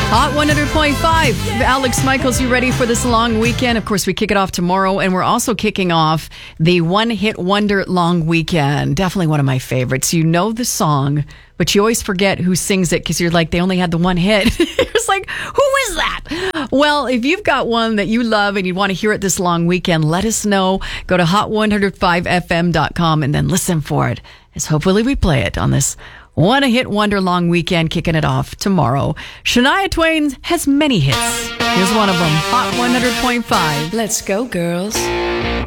Hot 100.5. Alex Michaels, you ready for this long weekend? Of course, we kick it off tomorrow, and we're also kicking off the One Hit Wonder long weekend. Definitely one of my favorites. You know the song, but you always forget who sings it because you're like, they only had the one hit. It's like, who is that? Well, if you've got one that you love and you want to hear it this long weekend, let us know. Go to hot105fm.com and then listen for it, as hopefully we play it on this One Hit Wonder long weekend, kicking it off tomorrow. Shania Twain has many hits. Here's one of them, Hot 100.5. Let's go, girls.